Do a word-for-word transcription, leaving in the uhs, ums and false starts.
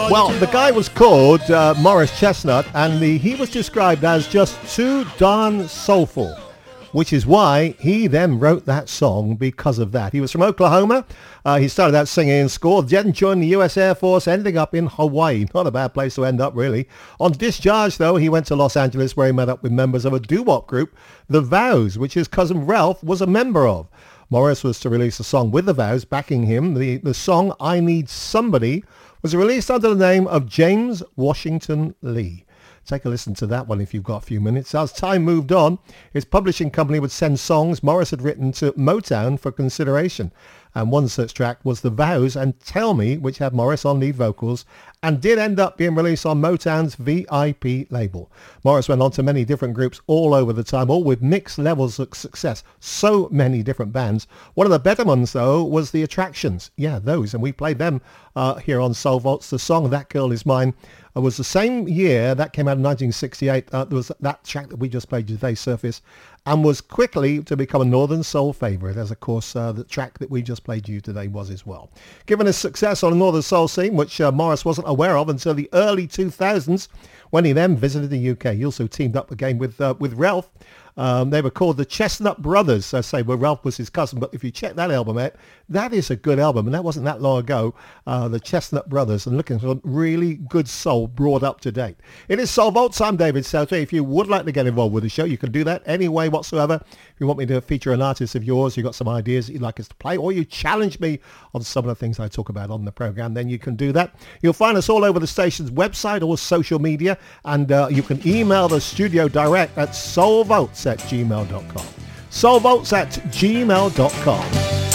Well, the guy was called uh, Morris Chestnut, and the, he was described as just too darn soulful, which is why he then wrote that song because of that. He was from Oklahoma. Uh, he started out singing in school, then joined the U S Air Force, ending up in Hawaii. Not a bad place to end up, really. On discharge, though, he went to Los Angeles, where he met up with members of a doo-wop group, The Vows, which his cousin Ralph was a member of. Morris was to release a song with The Vows backing him. The, the song, I Need Somebody, was released under the name of James Washington Lee. Take a listen to that one if you've got a few minutes. As time moved on, his publishing company would send songs Morris had written to Motown for consideration. And one such track was The Vows and Tell Me, which had Morris on lead vocals and did end up being released on Motown's V I P label. Morris went on to many different groups all over the time, all with mixed levels of success. So many different bands. One of the better ones, though, was The Attractions. Yeah, those. And we played them uh, here on Soul Vaults. The song That Girl Is Mine uh, was the same year that came out in nineteen sixty-eight. Uh, there was that track that we just played today, Surface, and was quickly to become a Northern Soul favorite, as of course uh, the track that we just played you today was as well. Given his success on the Northern Soul scene, which uh, Morris wasn't aware of until the early two thousands, when he then visited the U K. He also teamed up again with uh, with Ralph. Um, they were called the Chestnut Brothers. I say, well, Ralph was his cousin, but if you check that album out, that is a good album, and that wasn't that long ago. Uh, the Chestnut Brothers, and looking for really good soul brought up to date. It is Soul Vaults. I'm David Southey. If you would like to get involved with the show, you can do that any way whatsoever. If you want me to feature an artist of yours, you've got some ideas that you'd like us to play, or you challenge me on some of the things I talk about on the program, then you can do that. You'll find us all over the station's website or social media, and uh, you can email the studio direct at soulvaults at gmail dot com. soulvaults at gmail dot com.